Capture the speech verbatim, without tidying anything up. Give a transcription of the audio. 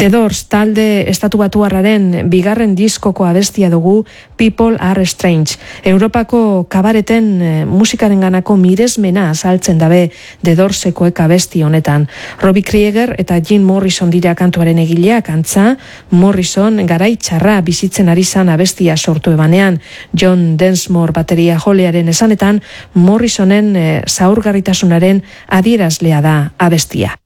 The Doors talde estatubatuarraren bigarren diskoko abestia dugu People Are Strange. Europako kabareten e, musikaren ganako miresmena azaltzen dabe The Doorsekoek abesti honetan. Robbie Krieger eta Jim Morrison dira kantuaren egileak, antza Morrison garai txarra bizitzen ari zan abestia sortu ebanean. John Densmore bateria jolearen esanetan Morrisonen e, zaurgarritasunaren adierazlea da abestia.